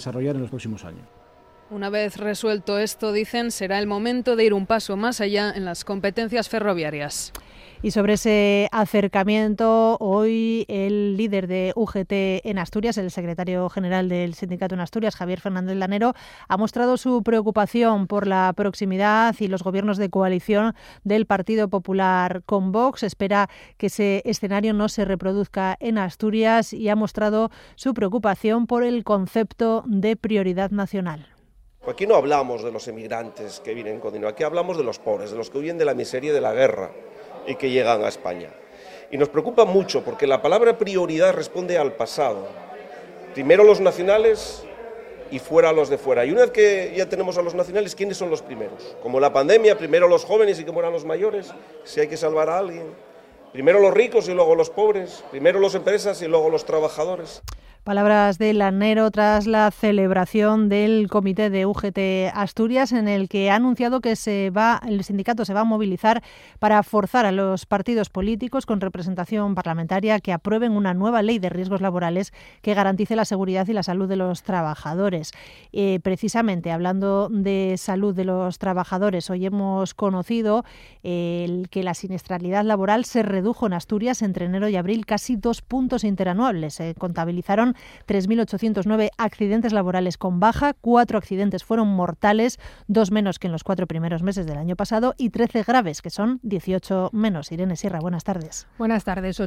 desarrollar en los próximos años. Una vez resuelto esto, dicen, será el momento de ir un paso más allá en las competencias ferroviarias. Y sobre ese acercamiento, hoy el líder de UGT en Asturias, el secretario general del sindicato en Asturias, Javier Fernández Lanero, ha mostrado su preocupación por la proximidad y los gobiernos de coalición del Partido Popular con Vox. Espera que ese escenario no se reproduzca en Asturias y ha mostrado su preocupación por el concepto de prioridad nacional. Aquí no hablamos de los emigrantes que vienen con dinero, aquí hablamos de los pobres, de los que huyen de la miseria y de la guerra y que llegan a España. Y nos preocupa mucho porque la palabra prioridad responde al pasado. Primero los nacionales y fuera los de fuera. Y una vez que ya tenemos a los nacionales, ¿quiénes son los primeros? Como la pandemia, primero los jóvenes y que mueran los mayores, si hay que salvar a alguien. Primero los ricos y luego los pobres. Primero las empresas y luego los trabajadores. Palabras de Lanero tras la celebración del comité de UGT Asturias, en el que ha anunciado que el sindicato se va a movilizar para forzar a los partidos políticos con representación parlamentaria que aprueben una nueva ley de riesgos laborales que garantice la seguridad y la salud de los trabajadores. Precisamente hablando de salud de los trabajadores, hoy hemos conocido que la siniestralidad laboral se redujo en Asturias entre enero y abril casi 2 puntos interanuales. Se contabilizaron 3.809 accidentes laborales con baja, 4 accidentes fueron mortales, 2 menos que en los 4 primeros meses del año pasado y 13 graves, que son 18 menos. Irene Sierra, buenas tardes. Buenas tardes.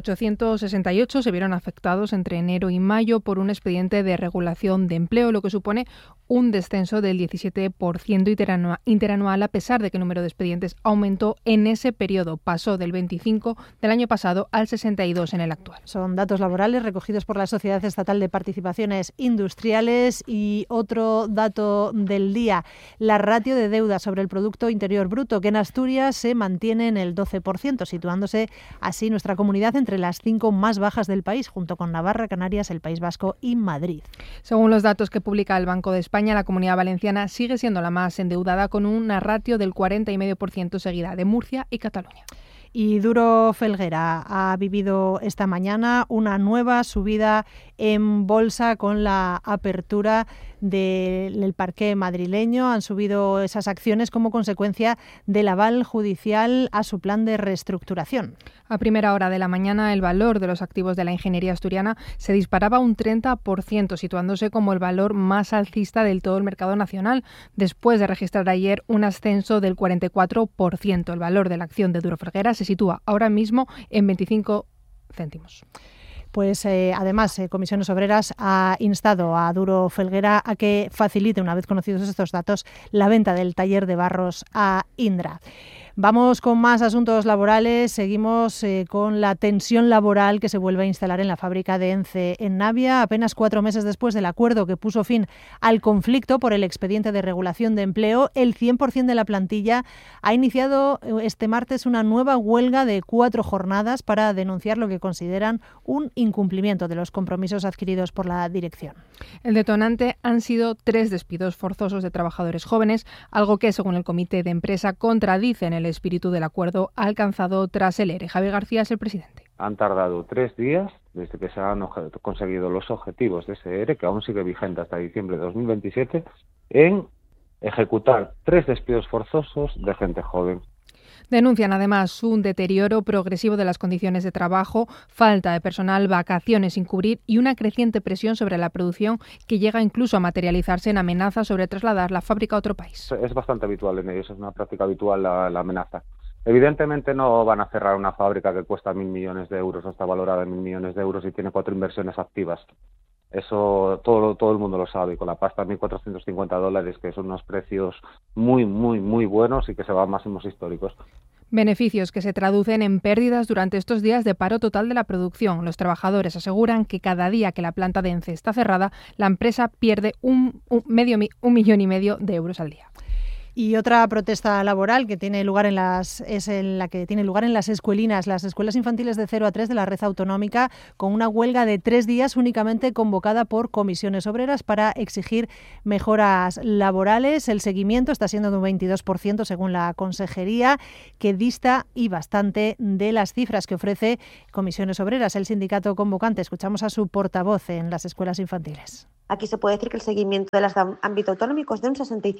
868 se vieron afectados entre enero y mayo por un expediente de regulación de empleo, lo que supone un descenso del 17% interanual, a pesar de que el número de expedientes aumentó en ese periodo. Pasó del 25 del año pasado al 62 en el actual. Son datos laborales recogidos por la Sociedad Estatal de Participaciones Industriales. Y otro dato del día, la ratio de deuda sobre el Producto Interior Bruto, que en Asturias se mantiene en el 12%, situándose así nuestra comunidad entre las 5 más bajas del país, junto con Navarra, Canarias, el País Vasco y Madrid. Según los datos que publica el Banco de España, la Comunidad Valenciana sigue siendo la más endeudada, con una ratio del 40,5%, seguida de Murcia y Cataluña. Y Duro Felguera ha vivido esta mañana una nueva subida en bolsa con la apertura del parqué madrileño. Han subido esas acciones como consecuencia del aval judicial a su plan de reestructuración. A primera hora de la mañana, el valor de los activos de la ingeniería asturiana se disparaba un 30%, situándose como el valor más alcista del todo el mercado nacional, después de registrar ayer un ascenso del 44%. El valor de la acción de Duro Felguera se sitúa ahora mismo en 25 céntimos. Pues además, Comisiones Obreras ha instado a Duro Felguera a que facilite, una vez conocidos estos datos, la venta del taller de barros a Indra. Vamos con más asuntos laborales. Seguimos con la tensión laboral que se vuelve a instalar en la fábrica de ENCE en Navia. Apenas 4 meses después del acuerdo que puso fin al conflicto por el expediente de regulación de empleo, el 100% de la plantilla ha iniciado este martes una nueva huelga de 4 jornadas para denunciar lo que consideran un incumplimiento de los compromisos adquiridos por la dirección. El detonante han sido 3 despidos forzosos de trabajadores jóvenes, algo que, según el comité de empresa, contradice en el espíritu del acuerdo alcanzado tras el ERE. Javier García es el presidente. Han tardado 3 días desde que se han conseguido los objetivos de ese ERE, que aún sigue vigente hasta diciembre de 2027, en ejecutar 3 despidos forzosos de gente joven. Denuncian además un deterioro progresivo de las condiciones de trabajo, falta de personal, vacaciones sin cubrir y una creciente presión sobre la producción que llega incluso a materializarse en amenazas sobre trasladar la fábrica a otro país. Es bastante habitual en ellos, es una práctica habitual la amenaza. Evidentemente no van a cerrar una fábrica que cuesta 1.000 millones de euros o está valorada en 1.000 millones de euros y tiene 4 inversiones activas. Eso todo el mundo lo sabe, y con la pasta de $1.450, que son unos precios muy buenos y que se van a máximos históricos. Beneficios que se traducen en pérdidas durante estos días de paro total de la producción. Los trabajadores aseguran que cada día que la planta de ENCE está cerrada, la empresa pierde un millón y medio de euros al día. Y otra protesta laboral que tiene lugar en las escuelinas, las escuelas infantiles de 0 a 3 de la red autonómica, con una huelga de 3 días únicamente convocada por Comisiones Obreras para exigir mejoras laborales. El seguimiento está siendo de un 22% según la Consejería, que dista y bastante de las cifras que ofrece Comisiones Obreras, el sindicato convocante. Escuchamos a su portavoz en las escuelas infantiles. Aquí se puede decir que el seguimiento de las de ámbito autonómico es de un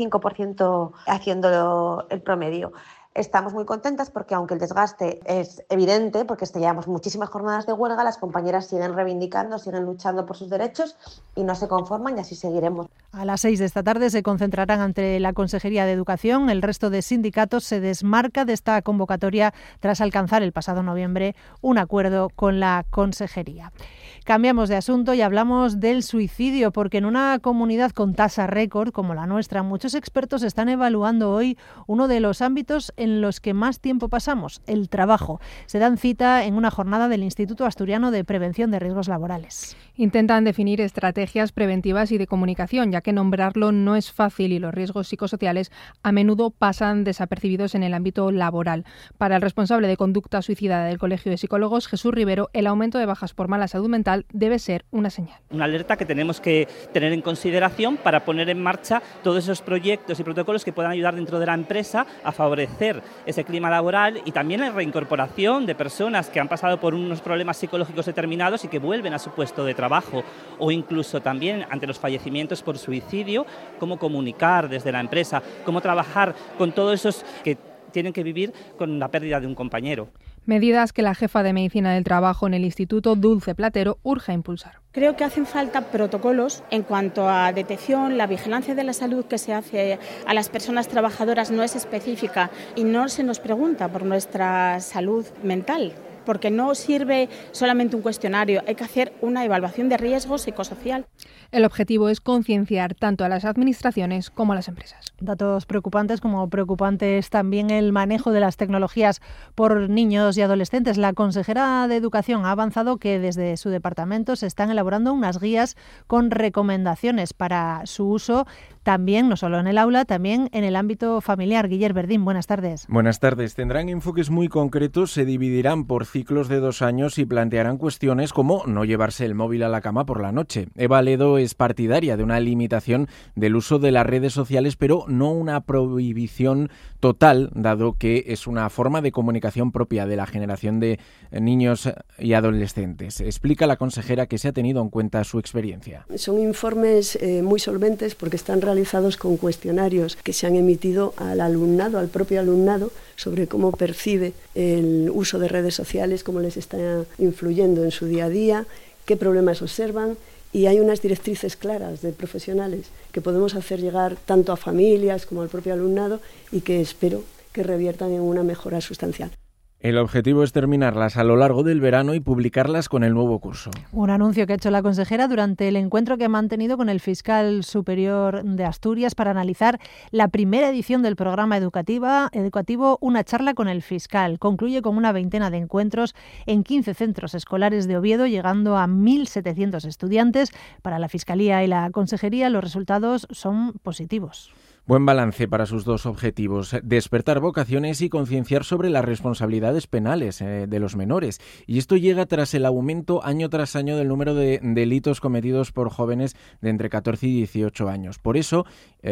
65% haciendo el promedio. Estamos muy contentas porque aunque el desgaste es evidente, porque llevamos muchísimas jornadas de huelga, las compañeras siguen reivindicando, siguen luchando por sus derechos y no se conforman, y así seguiremos. A las 6 de esta tarde se concentrarán ante la Consejería de Educación. El resto de sindicatos se desmarca de esta convocatoria tras alcanzar el pasado noviembre un acuerdo con la Consejería. Cambiamos de asunto y hablamos del suicidio, porque en una comunidad con tasa récord como la nuestra, muchos expertos están evaluando hoy uno de los ámbitos en los que más tiempo pasamos, el trabajo. Se dan cita en una jornada del Instituto Asturiano de Prevención de Riesgos Laborales. Intentan definir estrategias preventivas y de comunicación, ya que nombrarlo no es fácil y los riesgos psicosociales a menudo pasan desapercibidos en el ámbito laboral. Para el responsable de conducta suicida del Colegio de Psicólogos, Jesús Rivero, el aumento de bajas por mala salud mental debe ser una señal. Una alerta que tenemos que tener en consideración para poner en marcha todos esos proyectos y protocolos que puedan ayudar dentro de la empresa a favorecer ese clima laboral y también la reincorporación de personas que han pasado por unos problemas psicológicos determinados y que vuelven a su puesto de trabajo, o incluso también ante los fallecimientos por suicidio, cómo comunicar desde la empresa, cómo trabajar con todos esos que tienen que vivir con la pérdida de un compañero. Medidas que la jefa de Medicina del Trabajo en el Instituto, Dulce Platero, urge a impulsar. Creo que hacen falta protocolos en cuanto a detección. La vigilancia de la salud que se hace a las personas trabajadoras no es específica y no se nos pregunta por nuestra salud mental, porque no sirve solamente un cuestionario, hay que hacer una evaluación de riesgo psicosocial. El objetivo es concienciar tanto a las administraciones como a las empresas. Datos preocupantes, como preocupante es también el manejo de las tecnologías por niños y adolescentes. La consejera de Educación ha avanzado que desde su departamento se están elaborando unas guías con recomendaciones para su uso también, no solo en el aula, también en el ámbito familiar. Guillermo Verdín, buenas tardes. Buenas tardes. Tendrán enfoques muy concretos, se dividirán por ciclos de 2 años y plantearán cuestiones como no llevarse el móvil a la cama por la noche. Eva Ledo es partidaria de una limitación del uso de las redes sociales, pero no una prohibición total, dado que es una forma de comunicación propia de la generación de niños y adolescentes. Explica la consejera que se ha tenido en cuenta su experiencia. Son informes muy solventes porque están realizados con cuestionarios que se han emitido al alumnado, al propio alumnado, sobre cómo percibe el uso de redes sociales, cómo les está influyendo en su día a día, qué problemas observan, y hay unas directrices claras de profesionales que podemos hacer llegar tanto a familias como al propio alumnado y que espero que reviertan en una mejora sustancial. El objetivo es terminarlas a lo largo del verano y publicarlas con el nuevo curso. Un anuncio que ha hecho la consejera durante el encuentro que ha mantenido con el fiscal superior de Asturias para analizar la primera edición del programa educativo Una charla con el fiscal. Concluye con una veintena de encuentros en 15 centros escolares de Oviedo, llegando a 1.700 estudiantes. Para la Fiscalía y la Consejería los resultados son positivos. Buen balance para sus dos objetivos, despertar vocaciones y concienciar sobre las responsabilidades penales de los menores. Y esto llega tras el aumento año tras año del número de delitos cometidos por jóvenes de entre 14 y 18 años. Por eso,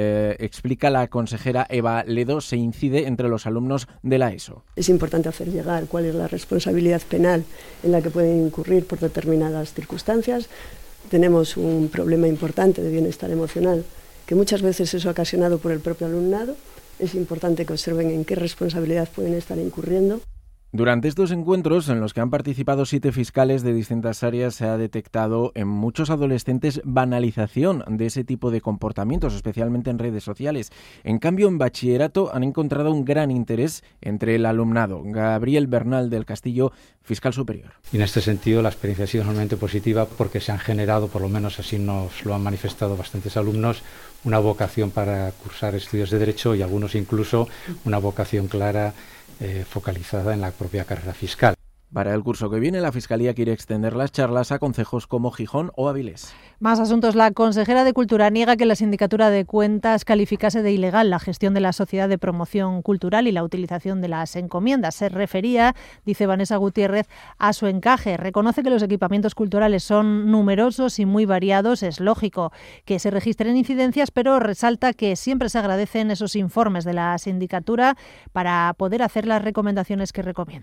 explica la consejera Eva Ledo, se incide entre los alumnos de la ESO. Es importante hacer llegar cuál es la responsabilidad penal en la que pueden incurrir por determinadas circunstancias. Tenemos un problema importante de bienestar emocional, que muchas veces es ocasionado por el propio alumnado. Es importante que observen en qué responsabilidad pueden estar incurriendo. Durante estos encuentros, en los que han participado 7 fiscales de distintas áreas, se ha detectado en muchos adolescentes banalización de ese tipo de comportamientos, especialmente en redes sociales. En cambio, en bachillerato han encontrado un gran interés entre el alumnado. Gabriel Bernal del Castillo, fiscal superior. Y en este sentido, la experiencia ha sido enormemente positiva porque se han generado, por lo menos así nos lo han manifestado bastantes alumnos, una vocación para cursar estudios de Derecho y algunos incluso una vocación clara focalizada en la propia carrera fiscal. Para el curso que viene, la Fiscalía quiere extender las charlas a concejos como Gijón o Avilés. Más asuntos. La consejera de Cultura niega que la Sindicatura de Cuentas calificase de ilegal la gestión de la Sociedad de Promoción Cultural y la utilización de las encomiendas. Se refería, dice Vanessa Gutiérrez, a su encaje. Reconoce que los equipamientos culturales son numerosos y muy variados. Es lógico que se registren incidencias, pero resalta que siempre se agradecen esos informes de la Sindicatura para poder hacer las recomendaciones que recomienda.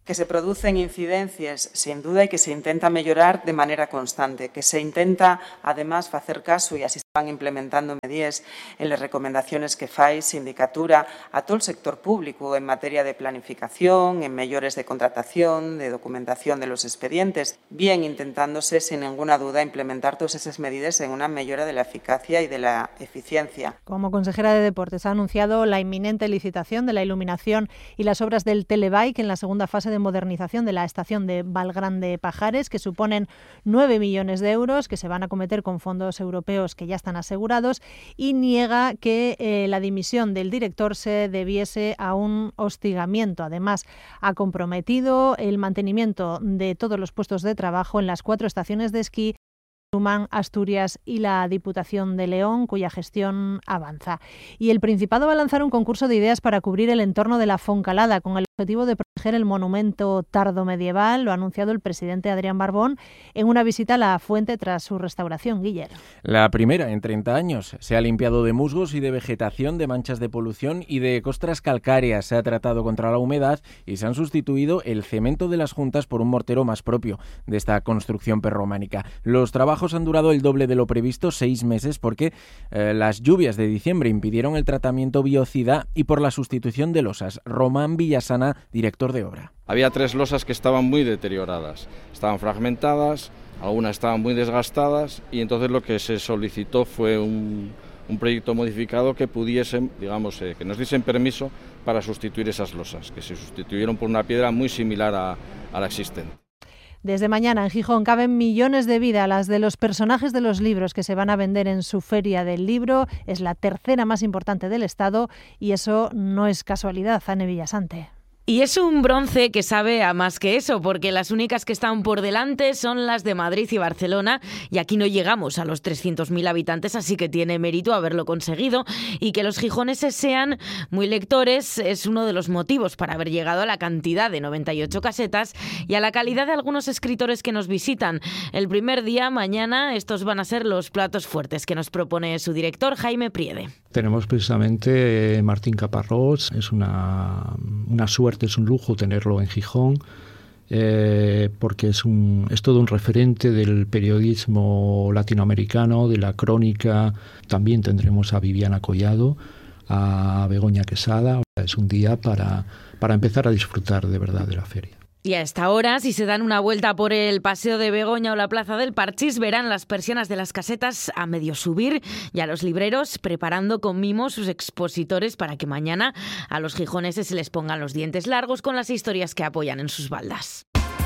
que se producen incidencias, sin duda, y que se intenta mellorar de manera constante, que se intenta, además, facer caso, e así se van implementando medidas en las recomendaciones que fai Sindicatura a todo el sector público en materia de planificación, en mellores de contratación, de documentación de los expedientes, bien intentándose, sin ninguna duda, implementar todas esas medidas en una mejora de la eficacia y de la eficiencia. Como consejera de Deportes ha anunciado la inminente licitación de la iluminación y las obras del Telebike en la segunda fase de modernización de la estación de Valgrande Pajares, que suponen 9 millones de euros que se van a acometer con fondos europeos que ya están asegurados, y niega que la dimisión del director se debiese a un hostigamiento. Además, ha comprometido el mantenimiento de todos los puestos de trabajo en las 4 estaciones de esquí, suman Asturias y la Diputación de León, cuya gestión avanza. Y el Principado va a lanzar un concurso de ideas para cubrir el entorno de la Foncalada, con el objetivo de proteger el monumento tardomedieval. Lo ha anunciado el presidente Adrián Barbón en una visita a la fuente tras su restauración. Guiller. La primera en 30 años. Se ha limpiado de musgos y de vegetación, de manchas de polución y de costras calcáreas. Se ha tratado contra la humedad y se han sustituido el cemento de las juntas por un mortero más propio de esta construcción prerrománica. Los trabajos han durado el doble de lo previsto, 6 meses, porque las lluvias de diciembre impidieron el tratamiento biocida y por la sustitución de losas. Román Villasana, director de obra. Había 3 losas que estaban muy deterioradas, estaban fragmentadas, algunas estaban muy desgastadas, y entonces lo que se solicitó fue un proyecto modificado que pudiesen, digamos, que nos diesen permiso para sustituir esas losas, que se sustituyeron por una piedra muy similar a la existente. Desde mañana en Gijón caben millones de vidas, las de los personajes de los libros que se van a vender en su Feria del Libro. Es la tercera más importante del Estado y eso no es casualidad. Ane Villasante. Y es un bronce que sabe a más que eso, porque las únicas que están por delante son las de Madrid y Barcelona, y aquí no llegamos a los 300.000 habitantes, así que tiene mérito haberlo conseguido. Y que los gijoneses sean muy lectores es uno de los motivos para haber llegado a la cantidad de 98 casetas y a la calidad de algunos escritores que nos visitan. El primer día, mañana, estos van a ser los platos fuertes que nos propone su director, Jaime Priede. Tenemos precisamente Martín Caparrós, es una suerte, es un lujo tenerlo en Gijón, porque es todo un referente del periodismo latinoamericano, de la crónica. También tendremos a Viviana Collado, a Begoña Quesada. Es un día para empezar a disfrutar de verdad de la feria. Y a esta hora, si se dan una vuelta por el Paseo de Begoña o la Plaza del Parchís, verán las persianas de las casetas a medio subir y a los libreros preparando con mimo sus expositores para que mañana a los gijoneses se les pongan los dientes largos con las historias que apoyan en sus baldas.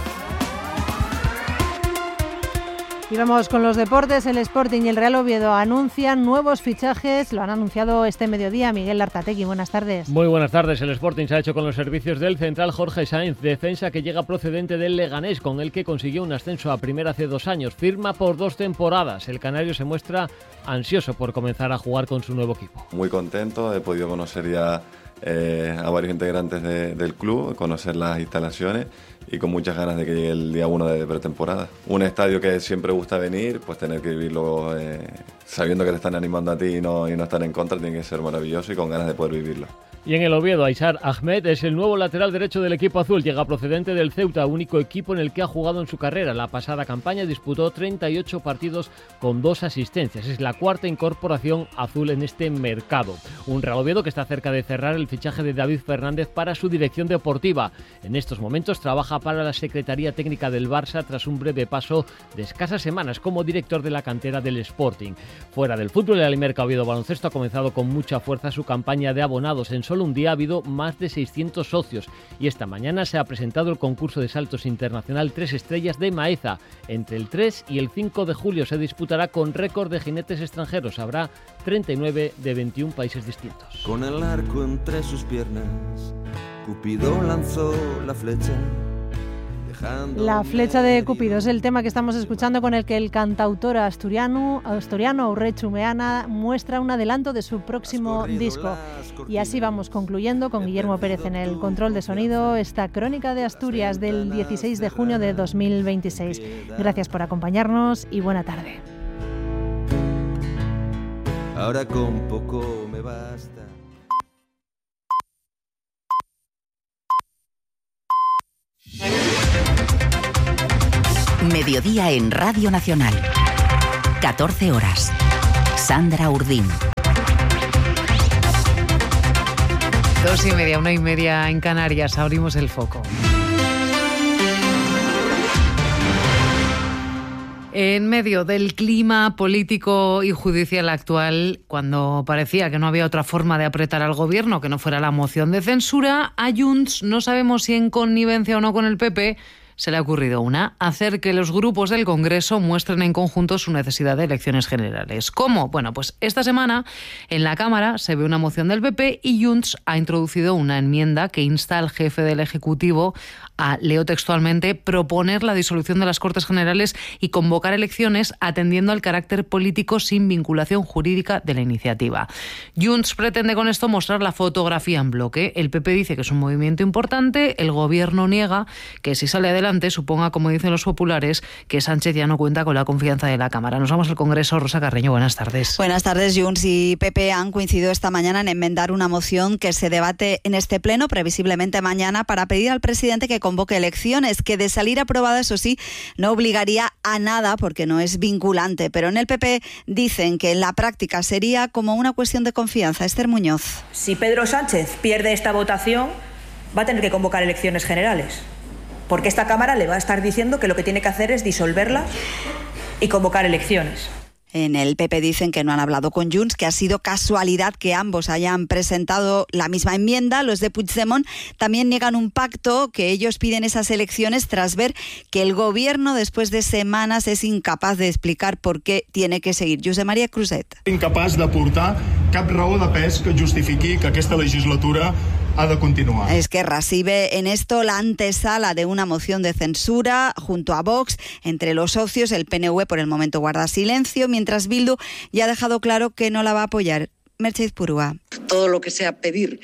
Y vamos con los deportes. El Sporting y el Real Oviedo anuncian nuevos fichajes. Lo han anunciado este mediodía. Miguel Artategui, buenas tardes. Muy buenas tardes. El Sporting se ha hecho con los servicios del central Jorge Sáenz, defensa que llega procedente del Leganés, con el que consiguió un ascenso a primera hace 2 años. Firma por 2 temporadas. El canario se muestra ansioso por comenzar a jugar con su nuevo equipo. Muy contento. He podido conocer ya a varios integrantes del club, conocer las instalaciones y con muchas ganas de que llegue el día 1 de pretemporada. Un estadio que siempre gusta venir, pues tener que vivirlo sabiendo que te están animando a ti y no estar en contra, tiene que ser maravilloso y con ganas de poder vivirlo. Y en el Oviedo, Aysar Ahmed es el nuevo lateral derecho del equipo azul. Llega procedente del Ceuta, único equipo en el que ha jugado en su carrera. La pasada campaña disputó 38 partidos con 2 asistencias. Es la 4ª incorporación azul en este mercado. Un Real Oviedo que está cerca de cerrar el fichaje de David Fernández para su dirección deportiva. En estos momentos trabaja para la Secretaría Técnica del Barça tras un breve paso de escasas semanas como director de la cantera del Sporting. Fuera del fútbol, el Alimerca Oviedo Baloncesto ha comenzado con mucha fuerza su campaña de abonados. En solo un día ha habido más de 600 socios y esta mañana se ha presentado el concurso de saltos internacional 3 estrellas de Maeza. Entre el 3 y el 5 de julio se disputará con récord de jinetes extranjeros. Habrá 39 de 21 países distintos. Con el arco entre sus piernas, Cupido lanzó la flecha. La flecha de Cupido es el tema que estamos escuchando, con el que el cantautor asturiano Urrechu Meana muestra un adelanto de su próximo disco. Y así vamos concluyendo con Guillermo Pérez en el control de sonido esta crónica de Asturias del 16 de junio de 2026. Gracias por acompañarnos y buena tarde. Ahora con poco me basta. Mediodía en Radio Nacional. 14 horas. Sandra Urdín. 2:30, 1:30 en Canarias. Abrimos el foco. En medio del clima político y judicial actual, cuando parecía que no había otra forma de apretar al gobierno que no fuera la moción de censura, a Junts, no sabemos si en connivencia o no con el PP, se le ha ocurrido una: hacer que los grupos del Congreso muestren en conjunto su necesidad de elecciones generales. ¿Cómo? Bueno, pues esta semana en la Cámara se ve una moción del PP y Junts ha introducido una enmienda que insta al jefe del Ejecutivo a, leo textualmente, proponer la disolución de las Cortes Generales y convocar elecciones atendiendo al carácter político sin vinculación jurídica de la iniciativa. Junts pretende con esto mostrar la fotografía en bloque. El PP dice que es un movimiento importante, el Gobierno niega que si sale adelante suponga, como dicen los populares, que Sánchez ya no cuenta con la confianza de la Cámara. Nos vamos al Congreso. Rosa Carreño, buenas tardes. Buenas tardes. Junts y PP han coincidido esta mañana en enmendar una moción que se debate en este pleno, previsiblemente mañana, para pedir al presidente que convoque elecciones, que de salir aprobada, eso sí, no obligaría a nada porque no es vinculante. Pero en el PP dicen que en la práctica sería como una cuestión de confianza. Esther Muñoz. Si Pedro Sánchez pierde esta votación, va a tener que convocar elecciones generales, porque esta Cámara le va a estar diciendo que lo que tiene que hacer es disolverla y convocar elecciones. En el PP dicen que no han hablado con Junts, que ha sido casualidad que ambos hayan presentado la misma enmienda. Los de Puigdemont también niegan un pacto, que ellos piden esas elecciones tras ver que el Gobierno después de semanas es incapaz de explicar por qué tiene que seguir. Josep María Cruzet. Incapaz de aportar cap raó de pes que justifiqui que aquesta legislatura ha de continuar. Esquerra sí ve en esto la antesala de una moción de censura junto a Vox. Entre los socios, el PNV por el momento guarda silencio, mientras Bildu ya ha dejado claro que no la va a apoyar. Merche Izpurua. Todo lo que sea pedir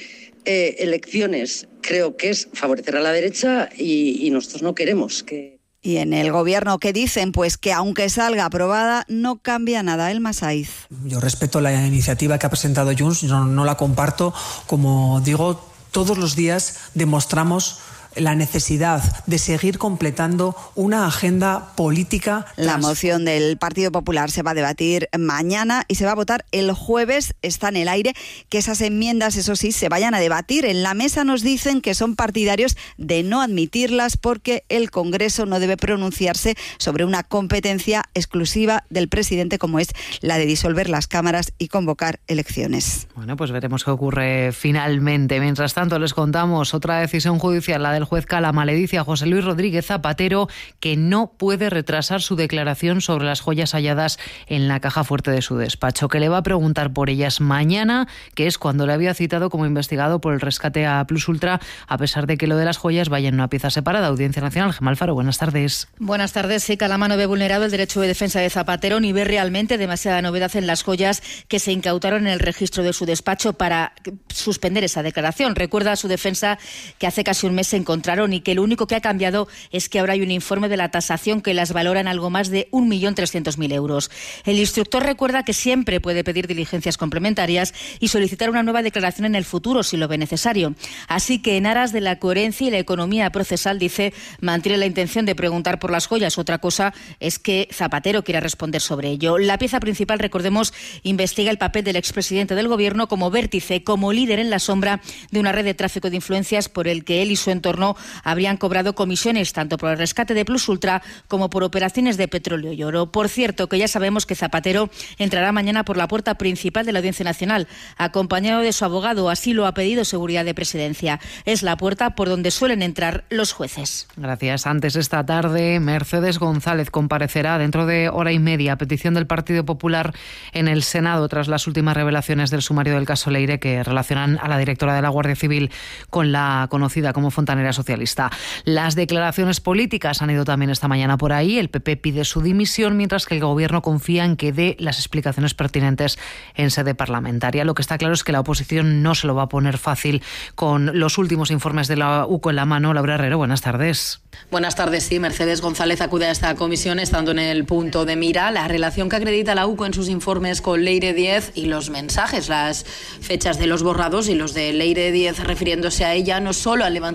elecciones creo que es favorecer a la derecha y nosotros no queremos que... Y en el Gobierno, ¿qué dicen? Pues que aunque salga aprobada, no cambia nada. El Masaiz. Yo respeto la iniciativa que ha presentado Junts, no la comparto. Como digo, todos los días demostramos la necesidad de seguir completando una agenda política. La moción del Partido Popular se va a debatir mañana y se va a votar el jueves. Está en el aire que esas enmiendas, eso sí, se vayan a debatir. En la mesa nos dicen que son partidarios de no admitirlas porque el Congreso no debe pronunciarse sobre una competencia exclusiva del presidente como es la de disolver las cámaras y convocar elecciones. Bueno, pues veremos qué ocurre finalmente. Mientras tanto, les contamos otra decisión judicial, la del juez Calama. Le dice a José Luis Rodríguez Zapatero que no puede retrasar su declaración sobre las joyas halladas en la caja fuerte de su despacho, que le va a preguntar por ellas mañana, que es cuando le había citado como investigado por el rescate a Plus Ultra, a pesar de que lo de las joyas vaya en una pieza separada. Audiencia Nacional. Gemma Alfaro, buenas tardes. Buenas tardes. Sí, Calama no ve vulnerado el derecho de defensa de Zapatero ni ve realmente demasiada novedad en las joyas que se incautaron en el registro de su despacho para suspender esa declaración. Recuerda a su defensa que hace casi un mes se encontraron y que lo único que ha cambiado es que ahora hay un informe de la tasación que las valora en algo más de 1.300.000 euros. El instructor recuerda que siempre puede pedir diligencias complementarias y solicitar una nueva declaración en el futuro si lo ve necesario. Así que en aras de la coherencia y la economía procesal, dice, mantiene la intención de preguntar por las joyas. Otra cosa es que Zapatero quiera responder sobre ello. La pieza principal, recordemos, investiga el papel del expresidente del Gobierno como vértice, como líder en la sombra de una red de tráfico de influencias por el que él y su entorno habrían cobrado comisiones tanto por el rescate de Plus Ultra como por operaciones de petróleo y oro. Por cierto, que ya sabemos que Zapatero entrará mañana por la puerta principal de la Audiencia Nacional, acompañado de su abogado. Así lo ha pedido Seguridad de Presidencia. Es la puerta por donde suelen entrar los jueces. Gracias. Antes, esta tarde, Mercedes González comparecerá dentro de hora y media a petición del Partido Popular en el Senado tras las últimas revelaciones del sumario del caso Leire que relacionan a la directora de la Guardia Civil con la conocida como fontanera socialista. Las declaraciones políticas han ido también esta mañana por ahí. El PP pide su dimisión, mientras que el Gobierno confía en que dé las explicaciones pertinentes en sede parlamentaria. Lo que está claro es que la oposición no se lo va a poner fácil con los últimos informes de la UCO en la mano. Laura Herrero, buenas tardes. Buenas tardes, sí. Mercedes González acude a esta comisión estando en el punto de mira la relación que acredita la UCO en sus informes con Leire 10 y los mensajes, las fechas de los borrados y los de Leire 10 refiriéndose a ella no solo han levantado las sospechas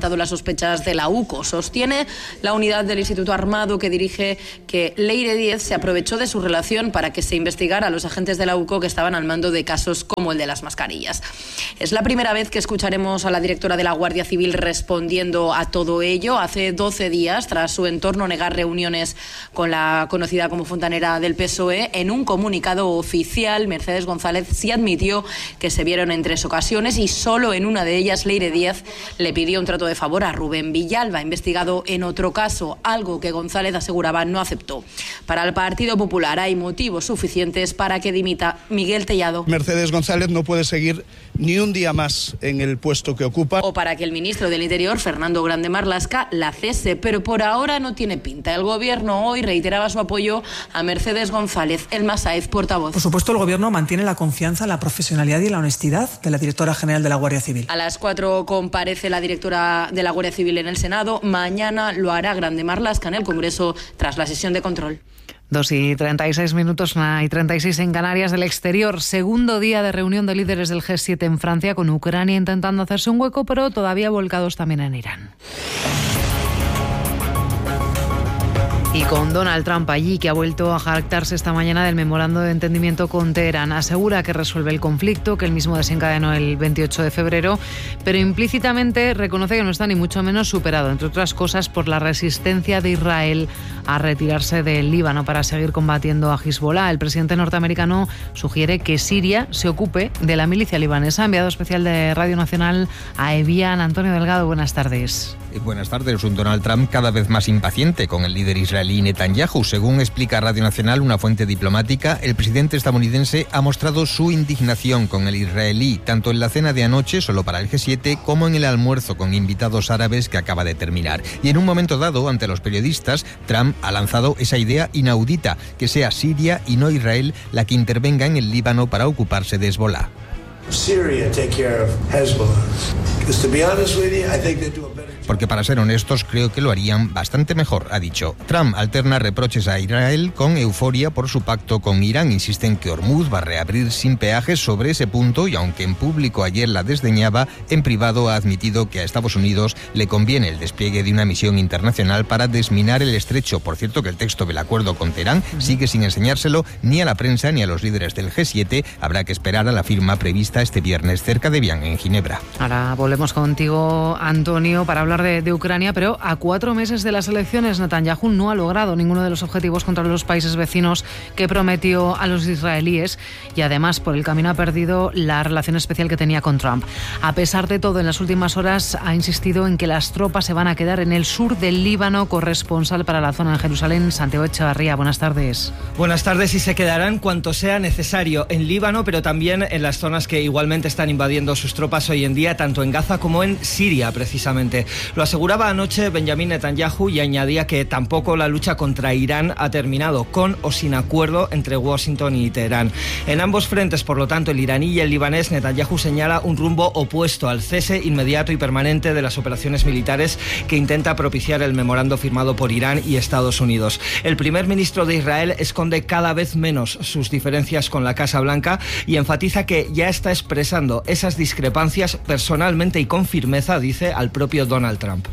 sospechas de la UCO. Sostiene la unidad del Instituto Armado que dirige que Leire Díez se aprovechó de su relación para que se investigara a los agentes de la UCO que estaban al mando de casos como el de las mascarillas. Es la primera vez que escucharemos a la directora de la Guardia Civil respondiendo a todo ello. Hace 12 días, tras su entorno negar reuniones con la conocida como fontanera del PSOE, en un comunicado oficial, Mercedes González sí admitió que se vieron en 3 ocasiones y solo en una de ellas Leire Díez le pidió un trato de favor a Rubén Villalba, investigado en otro caso, algo que González aseguraba no aceptó. Para el Partido Popular hay motivos suficientes para que dimita Miguel Tellado. Mercedes González no puede seguir ni un día más en el puesto que ocupa. O para que el ministro del Interior, Fernando Grande Marlaska, la cese, pero por ahora no tiene pinta. El Gobierno hoy reiteraba su apoyo a Mercedes González. Elma Sáez, portavoz. Por supuesto, el Gobierno mantiene la confianza, la profesionalidad y la honestidad de la directora general de la Guardia Civil. A las 4 comparece la directora de la Guardia Civil en el Senado. Mañana lo hará Grande Marlaska en el Congreso tras la sesión de control. 2:36 minutos, 1:36 en Canarias. Del exterior, segundo día de reunión de líderes del G7 en Francia, con Ucrania intentando hacerse un hueco, pero todavía volcados también en Irán. Y con Donald Trump allí, que ha vuelto a jactarse esta mañana del memorando de entendimiento con Teherán. Asegura que resuelve el conflicto, que él mismo desencadenó el 28 de febrero, pero implícitamente reconoce que no está ni mucho menos superado, entre otras cosas por la resistencia de Israel a retirarse del Líbano para seguir combatiendo a Hezbollah. El presidente norteamericano sugiere que Siria se ocupe de la milicia libanesa. Enviado especial de Radio Nacional a Evian, Antonio Delgado, buenas tardes. Buenas tardes. Un Donald Trump cada vez más impaciente con el líder israelí Netanyahu. Según explica Radio Nacional, una fuente diplomática, el presidente estadounidense ha mostrado su indignación con el israelí, tanto en la cena de anoche, solo para el G7, como en el almuerzo con invitados árabes que acaba de terminar. Y en un momento dado, ante los periodistas, Trump ha lanzado esa idea inaudita, que sea Siria y no Israel la que intervenga en el Líbano para ocuparse de Hezbollah. Syria take care of Hezbollah. Because to be honest with you, I think they do a better. Porque para ser honestos creo que lo harían bastante mejor, ha dicho. Trump alterna reproches a Israel con euforia por su pacto con Irán. Insiste en que Hormuz va a reabrir sin peajes sobre ese punto y aunque en público ayer la desdeñaba, en privado ha admitido que a Estados Unidos le conviene el despliegue de una misión internacional para desminar el estrecho. Por cierto, que el texto del acuerdo con Teherán sigue sin enseñárselo ni a la prensa ni a los líderes del G7. Habrá que esperar a la firma prevista este viernes cerca de Evian, en Ginebra. Ahora volvemos contigo, Antonio, para hablar de Ucrania, pero a 4 meses de las elecciones Netanyahu no ha logrado ninguno de los objetivos contra los países vecinos que prometió a los israelíes y además por el camino ha perdido la relación especial que tenía con Trump. A pesar de todo, en las últimas horas ha insistido en que las tropas se van a quedar en el sur del Líbano. Corresponsal para la zona en Jerusalén, Santiago Echevarría, buenas tardes. Buenas tardes, y se quedarán cuanto sea necesario en Líbano, pero también en las zonas que igualmente están invadiendo sus tropas hoy en día, tanto en Gaza como en Siria, precisamente. Lo aseguraba anoche Benjamin Netanyahu y añadía que tampoco la lucha contra Irán ha terminado, con o sin acuerdo entre Washington y Teherán. En ambos frentes, por lo tanto, el iraní y el libanés, Netanyahu señala un rumbo opuesto al cese inmediato y permanente de las operaciones militares que intenta propiciar el memorando firmado por Irán y Estados Unidos. El primer ministro de Israel esconde cada vez menos sus diferencias con la Casa Blanca y enfatiza que ya está expresando esas discrepancias personalmente y con firmeza, dice, al propio Donald Trump.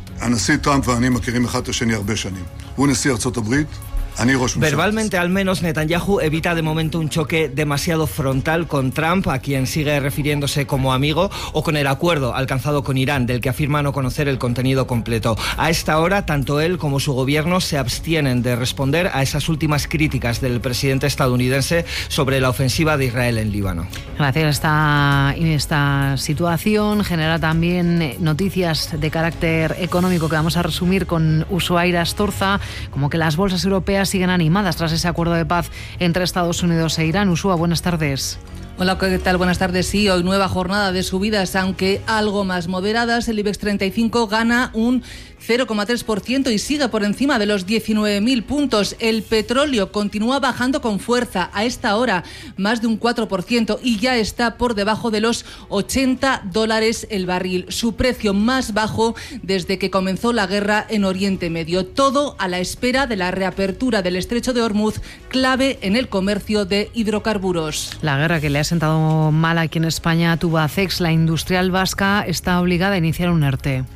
Verbalmente, al menos, Netanyahu evita de momento un choque demasiado frontal con Trump, a quien sigue refiriéndose como amigo, o con el acuerdo alcanzado con Irán, del que afirma no conocer el contenido completo. A esta hora, tanto él como su gobierno se abstienen de responder a esas últimas críticas del presidente estadounidense sobre la ofensiva de Israel en Líbano. Gracias. Esta situación genera también noticias de carácter económico que vamos a resumir con Ushuaira Astorza, como que las bolsas europeas siguen animadas tras ese acuerdo de paz entre Estados Unidos e Irán. Usua, buenas tardes. Hola, ¿qué tal? Buenas tardes. Sí, hoy nueva jornada de subidas, aunque algo más moderadas. El IBEX 35 gana un 0,3% y sigue por encima de los 19.000 puntos. El petróleo continúa bajando con fuerza. A esta hora, más de un 4% y ya está por debajo de los $80 el barril. Su precio más bajo desde que comenzó la guerra en Oriente Medio. Todo a la espera de la reapertura del estrecho de Hormuz, clave en el comercio de hidrocarburos. La guerra que le ha sentado mal aquí en España a Tubacex, la industrial vasca, está obligada a iniciar un ERTE.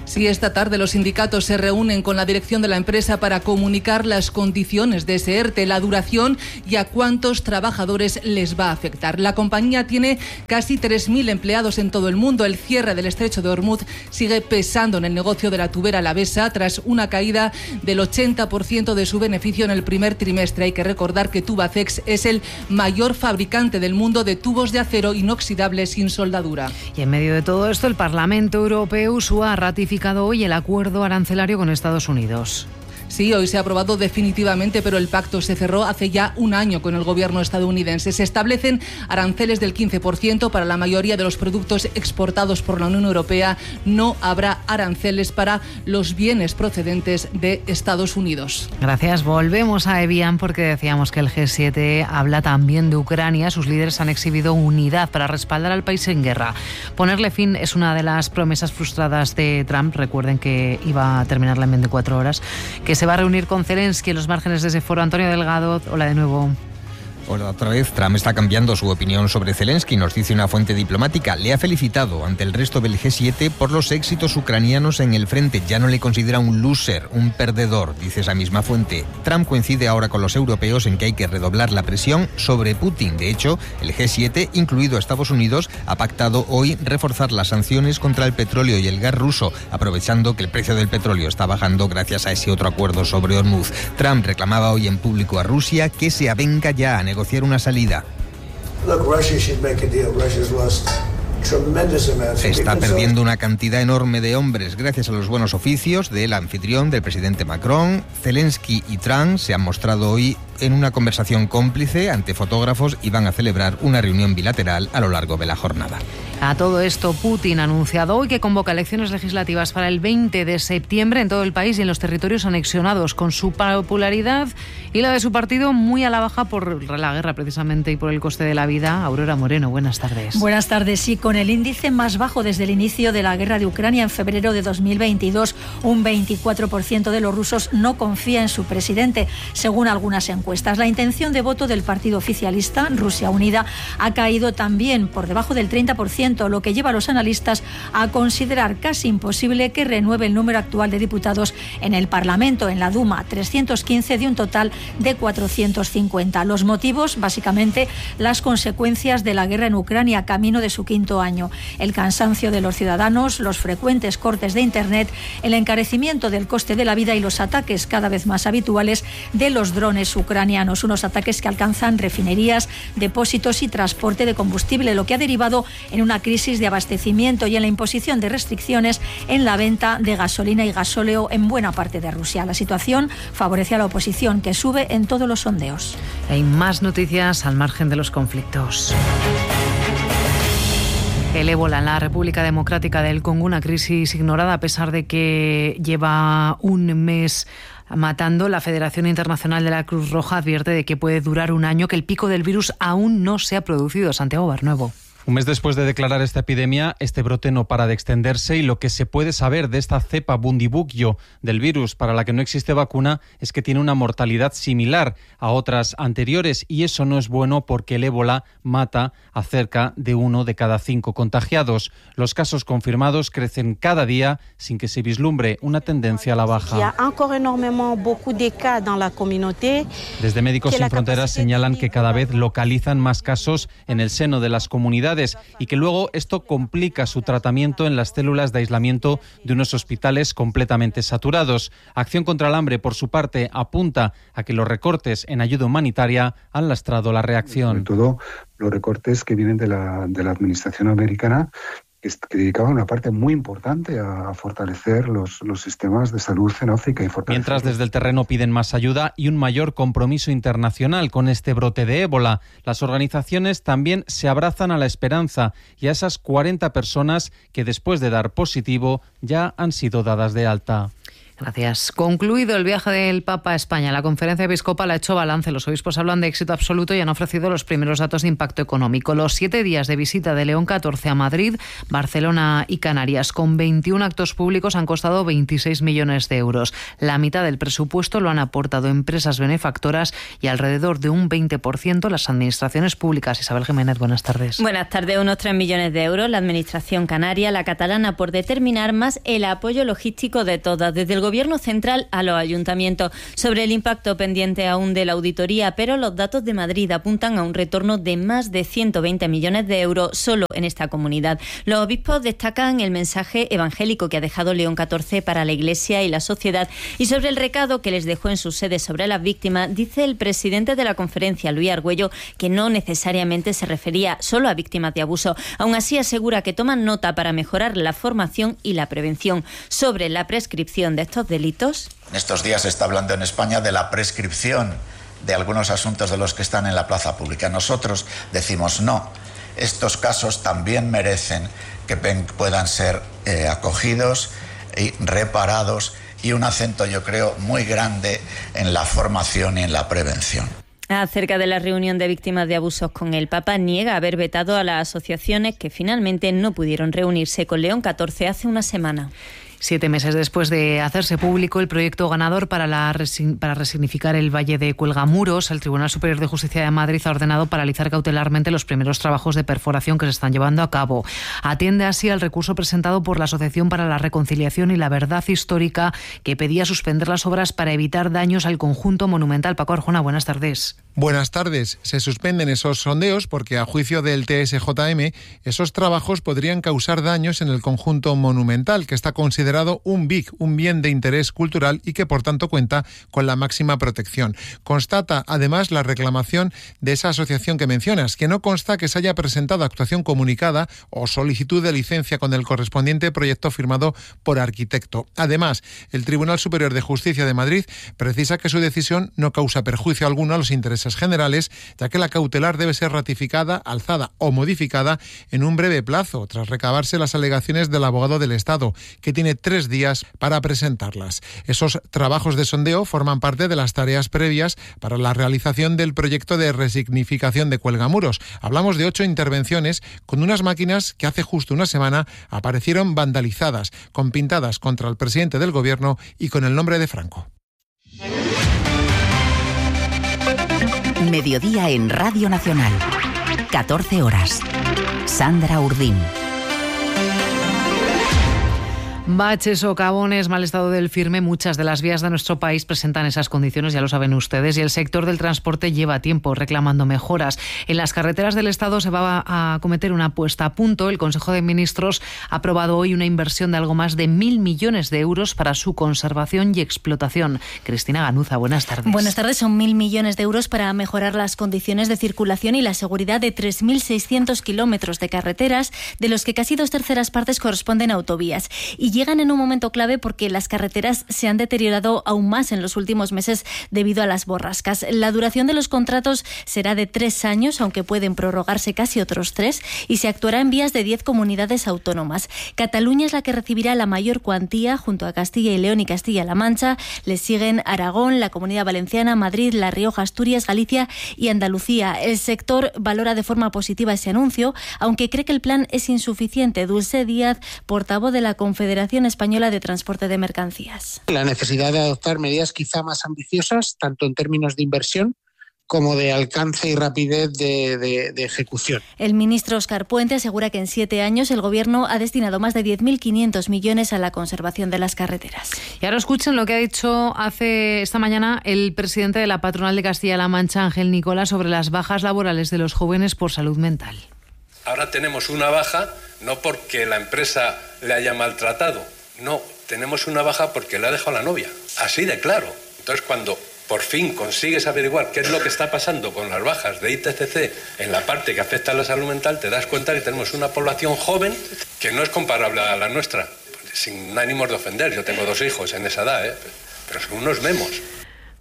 Sí, esta tarde los sindicatos se reúnen con la dirección de la empresa para comunicar las condiciones de ese ERTE, la duración y a cuántos trabajadores les va a afectar. La compañía tiene casi 3.000 empleados en todo el mundo. El cierre del estrecho de Ormuz sigue pesando en el negocio de la tubera alavesa tras una caída del 80% de su beneficio en el primer trimestre. Hay que recordar que Tubacex es el mayor fabricante del mundo de tubos de acero inoxidable sin soldadura. Y en medio de todo esto, el Parlamento Europeo ha ratificado hoy el acuerdo arancelario con Estados Unidos. Sí, hoy se ha aprobado definitivamente, pero el pacto se cerró hace ya un año con el gobierno estadounidense. Se establecen aranceles del 15% para la mayoría de los productos exportados por la Unión Europea. No habrá aranceles para los bienes procedentes de Estados Unidos. Gracias. Volvemos a Evian porque decíamos que el G7 habla también de Ucrania. Sus líderes han exhibido unidad para respaldar al país en guerra. Ponerle fin es una de las promesas frustradas de Trump. Recuerden que iba a terminarla en 24 horas. Que se va a reunir con Zelensky en los márgenes de ese foro. Antonio Delgado, hola de nuevo. Hola, otra vez. Trump está cambiando su opinión sobre Zelensky, nos dice una fuente diplomática. Le ha felicitado ante el resto del G7 por los éxitos ucranianos en el frente. Ya no le considera un loser, un perdedor, dice esa misma fuente. Trump coincide ahora con los europeos en que hay que redoblar la presión sobre Putin. De hecho, el G7, incluido Estados Unidos, ha pactado hoy reforzar las sanciones contra el petróleo y el gas ruso, aprovechando que el precio del petróleo está bajando gracias a ese otro acuerdo sobre Hormuz. Trump reclamaba hoy en público a Rusia que se avenga ya a negociar una salida. Está perdiendo una cantidad enorme de hombres gracias a los buenos oficios del anfitrión, del presidente Macron. Zelensky y Trump se han mostrado hoy en una conversación cómplice ante fotógrafos y van a celebrar una reunión bilateral a lo largo de la jornada. A todo esto, Putin ha anunciado hoy que convoca elecciones legislativas para el 20 de septiembre en todo el país y en los territorios anexionados, con su popularidad y la de su partido muy a la baja por la guerra precisamente y por el coste de la vida. Aurora Moreno, buenas tardes. Buenas tardes. Sí, con el índice más bajo desde el inicio de la guerra de Ucrania en febrero de 2022, un 24% de los rusos no confía en su presidente, según algunas encuestas. La intención de voto del partido oficialista, Rusia Unida, ha caído también por debajo del 30%, lo que lleva a los analistas a considerar casi imposible que renueve el número actual de diputados en el Parlamento, en la Duma, 315 de un total de 450. Los motivos, básicamente, las consecuencias de la guerra en Ucrania, camino de su quinto año. El cansancio de los ciudadanos, los frecuentes cortes de Internet, el encarecimiento del coste de la vida y los ataques cada vez más habituales de los drones ucranianos. Unos ataques que alcanzan refinerías, depósitos y transporte de combustible, lo que ha derivado en una crisis de abastecimiento y en la imposición de restricciones en la venta de gasolina y gasóleo en buena parte de Rusia. La situación favorece a la oposición, que sube en todos los sondeos. Hay más noticias al margen de los conflictos. El ébola en la República Democrática del Congo, una crisis ignorada a pesar de que lleva un mes matando. La Federación Internacional de la Cruz Roja advierte de que puede durar un año, que el pico del virus aún no se ha producido. Santiago Barnuevo. Un mes después de declarar esta epidemia, este brote no para de extenderse y lo que se puede saber de esta cepa Bundibugyo del virus para la que no existe vacuna es que tiene una mortalidad similar a otras anteriores y eso no es bueno porque el ébola mata a cerca de 1 de cada 5 contagiados. Los casos confirmados crecen cada día sin que se vislumbre una tendencia a la baja. Desde Médicos Sin Fronteras señalan que cada vez localizan más casos en el seno de las comunidades y que luego esto complica su tratamiento en las células de aislamiento de unos hospitales completamente saturados. Acción contra el Hambre, por su parte, apunta a que los recortes en ayuda humanitaria han lastrado la reacción. Sobre todo los recortes que vienen de la administración americana, que dedicaban una parte muy importante a fortalecer los sistemas de salud en África. Mientras desde el terreno piden más ayuda y un mayor compromiso internacional con este brote de ébola. Las organizaciones también se abrazan a la esperanza y a esas 40 personas que después de dar positivo ya han sido dadas de alta. Gracias. Concluido el viaje del Papa a España, la Conferencia Episcopal ha hecho balance. Los obispos hablan de éxito absoluto y han ofrecido los primeros datos de impacto económico. Los 7 días de visita de León XIV a Madrid, Barcelona y Canarias, con 21 actos públicos, han costado 26 millones de euros. La mitad del presupuesto lo han aportado empresas benefactoras y alrededor de un 20% las administraciones públicas. Isabel Jiménez, buenas tardes. Buenas tardes. Unos 3 millones de euros la administración canaria, la catalana por determinar, más el apoyo logístico de todas, desde el Gobierno central a los ayuntamientos. Sobre el impacto pendiente aún de la auditoría, pero los datos de Madrid apuntan a un retorno de más de 120 millones de euros solo en esta comunidad. Los obispos destacan el mensaje evangélico que ha dejado León XIV para la Iglesia y la sociedad, y sobre el recado que les dejó en sus sedes sobre las víctimas, dice el presidente de la conferencia, Luis Argüello, que no necesariamente se refería solo a víctimas de abuso. Aún así, asegura que toman nota para mejorar la formación y la prevención. Sobre la prescripción de estos delitos. En estos días se está hablando en España de la prescripción de algunos asuntos de los que están en la plaza pública. Nosotros decimos no. Estos casos también merecen que puedan ser acogidos y reparados, y un acento, yo creo, muy grande en la formación y en la prevención. Acerca de la reunión de víctimas de abusos con el Papa, niega haber vetado a las asociaciones que finalmente no pudieron reunirse con León XIV hace una semana. 7 meses después de hacerse público el proyecto ganador para resignificar el Valle de Cuelgamuros, el Tribunal Superior de Justicia de Madrid ha ordenado paralizar cautelarmente los primeros trabajos de perforación que se están llevando a cabo. Atiende así al recurso presentado por la Asociación para la Reconciliación y la Verdad Histórica, que pedía suspender las obras para evitar daños al conjunto monumental. Paco Arjona, buenas tardes. Buenas tardes. Se suspenden esos sondeos porque, a juicio del TSJM, esos trabajos podrían causar daños en el conjunto monumental, que está considerado un BIC, un bien de interés cultural, y que por tanto cuenta con la máxima protección. Constata además la reclamación de esa asociación que mencionas, que no consta que se haya presentado actuación comunicada o solicitud de licencia con el correspondiente proyecto firmado por arquitecto. Además, el Tribunal Superior de Justicia de Madrid precisa que su decisión no causa perjuicio alguno a los intereses generales, ya que la cautelar debe ser ratificada, alzada o modificada en un breve plazo, tras recabarse las alegaciones del abogado del Estado, que tiene 3 días para presentarlas. Esos trabajos de sondeo forman parte de las tareas previas para la realización del proyecto de resignificación de Cuelgamuros. Hablamos de 8 intervenciones con unas máquinas que hace justo una semana aparecieron vandalizadas, con pintadas contra el presidente del Gobierno y con el nombre de Franco. Mediodía en Radio Nacional. 14 horas. Sandra Urdín. Baches, socavones, mal estado del firme, muchas de las vías de nuestro país presentan esas condiciones, ya lo saben ustedes, y el sector del transporte lleva tiempo reclamando mejoras. En las carreteras del Estado se va a cometer una puesta a punto. El Consejo de Ministros ha aprobado hoy una inversión de algo más de 1.000 millones de euros para su conservación y explotación. Cristina Ganuza, buenas tardes. Buenas tardes. Son 1.000 millones de euros para mejorar las condiciones de circulación y la seguridad de 3.600 kilómetros de carreteras, de los que casi 2/3 partes corresponden a autovías. Y llegan en un momento clave porque las carreteras se han deteriorado aún más en los últimos meses debido a las borrascas. La duración de los contratos será de 3 años, aunque pueden prorrogarse casi otros 3, y se actuará en vías de 10 comunidades autónomas. Cataluña es la que recibirá la mayor cuantía, junto a Castilla y León y Castilla-La Mancha. Les siguen Aragón, la Comunidad Valenciana, Madrid, La Rioja, Asturias, Galicia y Andalucía. El sector valora de forma positiva ese anuncio, aunque cree que el plan es insuficiente. Dulce Díaz, portavoz de la Confederación Española de Transporte de Mercancías. La necesidad de adoptar medidas quizá más ambiciosas, tanto en términos de inversión como de alcance y rapidez de ejecución. El ministro Óscar Puente asegura que en 7 años el Gobierno ha destinado más de 10.500 millones a la conservación de las carreteras. Y ahora escuchen lo que ha dicho esta mañana el presidente de la Patronal de Castilla-La Mancha, Ángel Nicola, sobre las bajas laborales de los jóvenes por salud mental. Ahora tenemos una baja no porque la empresa le haya maltratado, no, tenemos una baja porque le ha dejado la novia, así de claro. Entonces, cuando por fin consigues averiguar qué es lo que está pasando con las bajas de ITCC en la parte que afecta a la salud mental, te das cuenta que tenemos una población joven que no es comparable a la nuestra, sin ánimos de ofender. Yo tengo 2 hijos en esa edad, pero son unos memos.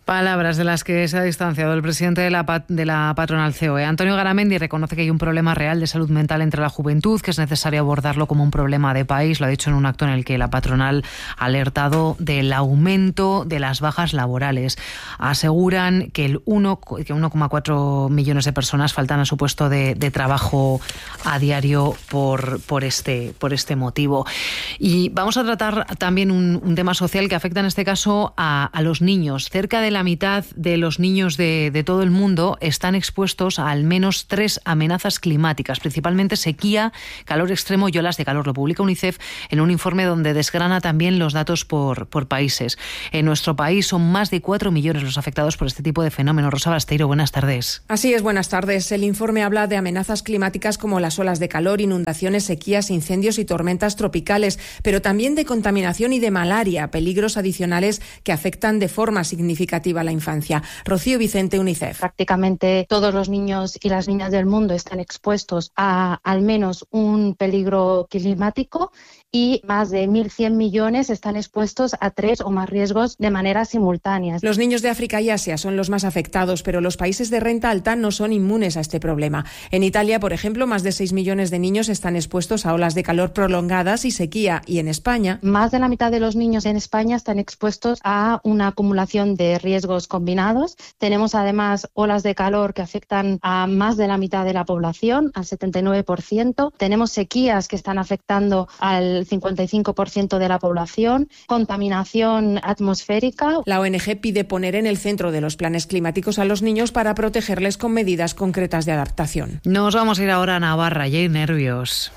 Palabras de las que se ha distanciado el presidente de la patronal COE. Antonio Garamendi reconoce que hay un problema real de salud mental entre la juventud, que es necesario abordarlo como un problema de país. Lo ha dicho en un acto en el que la patronal ha alertado del aumento de las bajas laborales. Aseguran que 1,4 millones de personas faltan a su puesto de trabajo a diario por este motivo. Y vamos a tratar también un tema social que afecta en este caso a los niños. Cerca de la mitad de los niños de todo el mundo están expuestos a al menos 3 amenazas climáticas, principalmente sequía, calor extremo y olas de calor. Lo publica UNICEF en un informe donde desgrana también los datos por países. En nuestro país son más de 4 millones los afectados por este tipo de fenómenos. Rosa Basteiro, buenas tardes. Así es, buenas tardes. El informe habla de amenazas climáticas como las olas de calor, inundaciones, sequías, incendios y tormentas tropicales, pero también de contaminación y de malaria, peligros adicionales que afectan de forma significativa a la infancia. Rocío Vicente, UNICEF. Prácticamente todos los niños y las niñas del mundo están expuestos a al menos un peligro climático y más de 1.100 millones están expuestos a 3 o más riesgos de manera simultánea. Los niños de África y Asia son los más afectados, pero los países de renta alta no son inmunes a este problema. En Italia, por ejemplo, más de 6 millones de niños están expuestos a olas de calor prolongadas y sequía, y en España, más de la mitad de los niños en España están expuestos a una acumulación de riesgos combinados. Tenemos además olas de calor que afectan a más de la mitad de la población, al 79%. Tenemos sequías que están afectando al 55% de la población, contaminación atmosférica. La ONG pide poner en el centro de los planes climáticos a los niños para protegerles con medidas concretas de adaptación. Nos vamos a ir ahora a Navarra y hay nervios.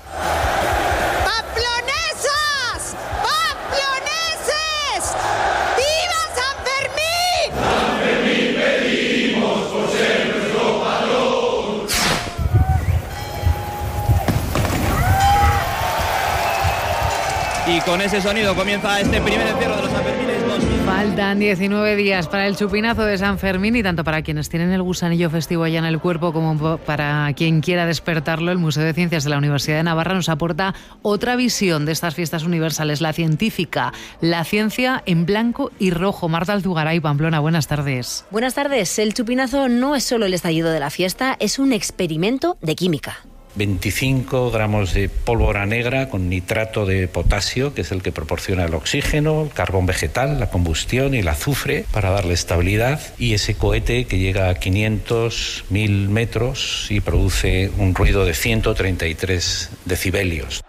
Y con ese sonido comienza este primer encierro de los Sanfermines 2000. Faltan 19 días para el chupinazo de San Fermín y tanto para quienes tienen el gusanillo festivo allá en el cuerpo como para quien quiera despertarlo, el Museo de Ciencias de la Universidad de Navarra nos aporta otra visión de estas fiestas universales, la científica, la ciencia en blanco y rojo. Marta Alzugaray, Pamplona, buenas tardes. Buenas tardes. El chupinazo no es solo el estallido de la fiesta, es un experimento de química. 25 gramos de pólvora negra con nitrato de potasio, que es el que proporciona el oxígeno, el carbón vegetal, la combustión y el azufre para darle estabilidad, y ese cohete que llega a 500, 1000 metros y produce un ruido de 133 decibelios.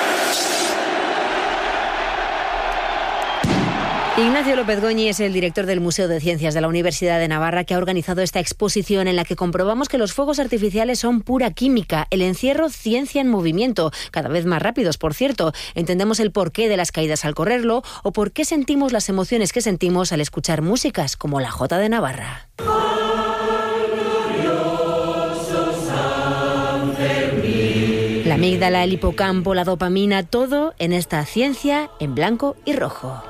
Ignacio López Goñi es el director del Museo de Ciencias de la Universidad de Navarra, que ha organizado esta exposición en la que comprobamos que los fuegos artificiales son pura química, el encierro ciencia en movimiento, cada vez más rápidos, por cierto. Entendemos el porqué de las caídas al correrlo o por qué sentimos las emociones que sentimos al escuchar músicas como la Jota de Navarra. La amígdala, el hipocampo, la dopamina, todo en esta ciencia en blanco y rojo.